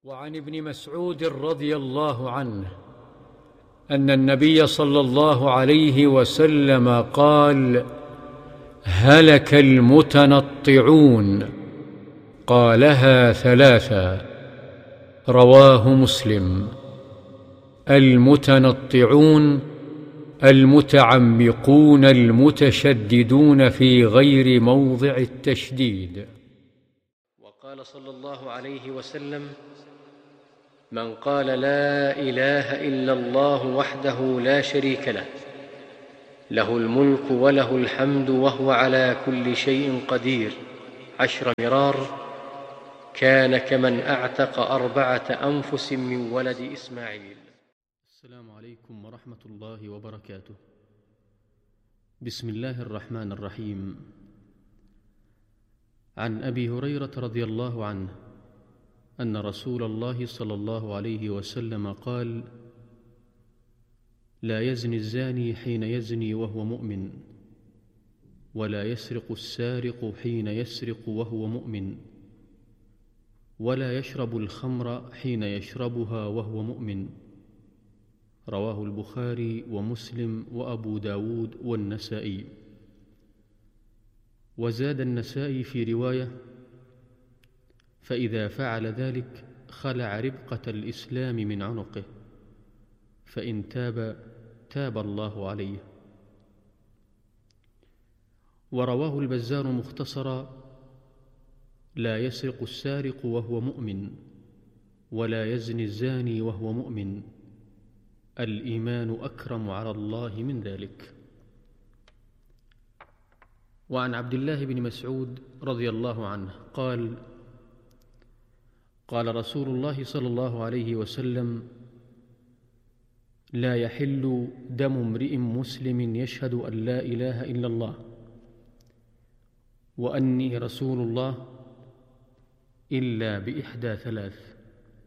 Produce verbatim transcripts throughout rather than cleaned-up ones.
وعن ابن مسعود رضي الله عنه أن النبي صلى الله عليه وسلم قال: هلك المتنطعون. قالها ثلاثا. رواه مسلم. المتنطعون المتعمقون المتشددون في غير موضع التشديد. وقال صلى الله عليه وسلم: من قال لا إله إلا الله وحده لا شريك له له الملك وله الحمد وهو على كل شيء قدير عشر مرار كان كمن أعتق أربعة أنفس من ولد إسماعيل. السلام عليكم ورحمة الله وبركاته. بسم الله الرحمن الرحيم. عن أبي هريرة رضي الله عنه أن رسول الله صلى الله عليه وسلم قال: لا يزني الزاني حين يزني وهو مؤمن، ولا يسرق السارق حين يسرق وهو مؤمن، ولا يشرب الخمر حين يشربها وهو مؤمن. رواه البخاري ومسلم وأبو داود والنسائي. وزاد النسائي في رواية: فإذا فعل ذلك خلع ربقة الإسلام من عنقه، فإن تاب تاب الله عليه. ورواه البزار مختصرا: لا يسرق السارق وهو مؤمن، ولا يزني الزاني وهو مؤمن، الإيمان أكرم على الله من ذلك. وعن عبد الله بن مسعود رضي الله عنه قال: قال رسول الله صلى الله عليه وسلم: لا يحل دم امرئ مسلم يشهد أن لا إله إلا الله وأني رسول الله إلا بإحدى ثلاث: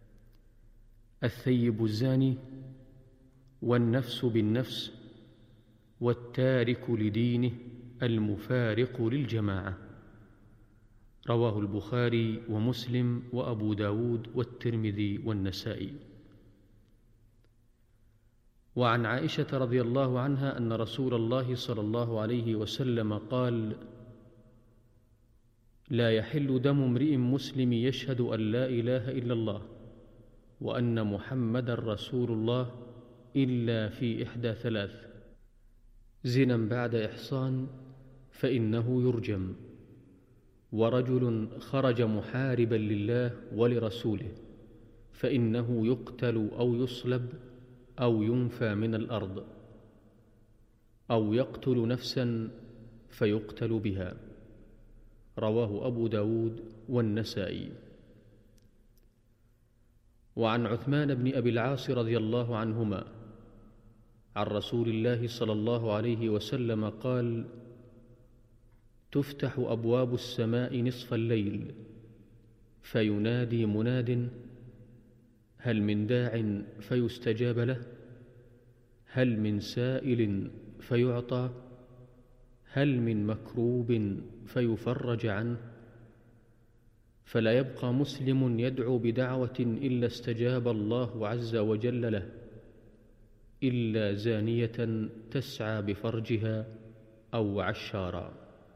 الثيب الزاني، والنفس بالنفس، والتارك لدينه المفارق للجماعة. رواه البخاري ومسلم وأبو داود والترمذي والنسائي. وعن عائشة رضي الله عنها أن رسول الله صلى الله عليه وسلم قال: لا يحل دم امرئ مسلم يشهد أن لا إله إلا الله وأن محمدا رسول الله إلا في إحدى ثلاث: زنا بعد إحصان فإنه يرجم، ورجل خرج محاربا لله ولرسوله فإنه يقتل أو يصلب أو ينفى من الأرض، أو يقتل نفسا فيقتل بها. رواه أبو داود والنسائي. وعن عثمان بن أبي العاص رضي الله عنهما عن رسول الله صلى الله عليه وسلم قال: تفتح أبواب السماء نصف الليل فينادي مناد: هل من داع فيستجاب له؟ هل من سائل فيعطى؟ هل من مكروب فيفرج عنه؟ فلا يبقى مسلم يدعو بدعوة إلا استجاب الله عز وجل له، إلا زانية تسعى بفرجها أو عشارا.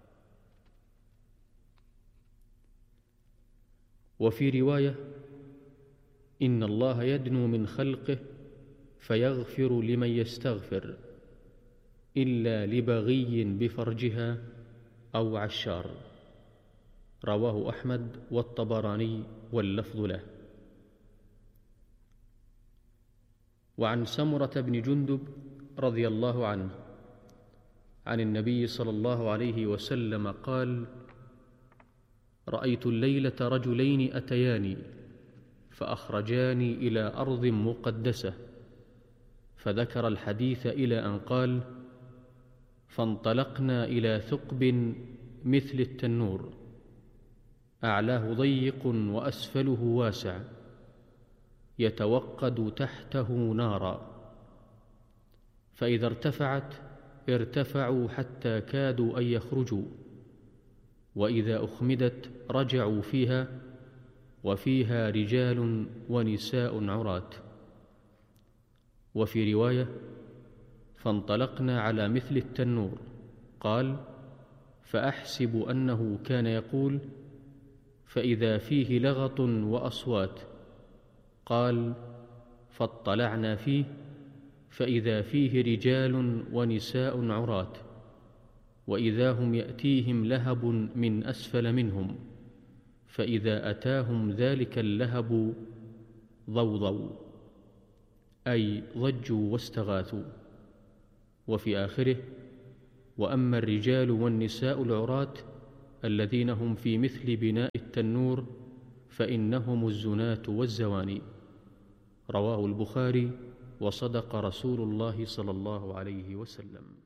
وفي رواية: إن الله يدنو من خلقه فيغفر لمن يستغفر إلا لبغي بفرجها أو عشار. رواه أحمد والطبراني واللفظ له. وعن سمرة بن جندب رضي الله عنه عن النبي صلى الله عليه وسلم قال: رأيت الليلة رجلين أتياني فأخرجاني إلى أرض مقدسة، فذكر الحديث إلى أن قال: فانطلقنا إلى ثقب مثل التنور، أعلاه ضيق وأسفله واسع، يتوقد تحته نارا، فإذا ارتفعت ارتفعوا حتى كادوا أن يخرجوا، وإذا أخمدت رجعوا فيها وفيها رجال ونساء عراة. وفي رواية: فانطلقنا على مثل التنور. قال: فأحسب أنه كان يقول: فإذا فيه لغط وأصوات. قال: فاطلعنا فيه فإذا فيه رجال ونساء عراة، وإذا هم يأتيهم لهب من أسفل منهم، فإذا أتاهم ذلك اللهب ضوضوا، أي ضجوا واستغاثوا. وفي آخره: وأما الرجال والنساء العراة الذين هم في مثل بناء التنور فإنهم الزناة والزواني. رواه البخاري، وصدق رسول الله صلى الله عليه وسلم.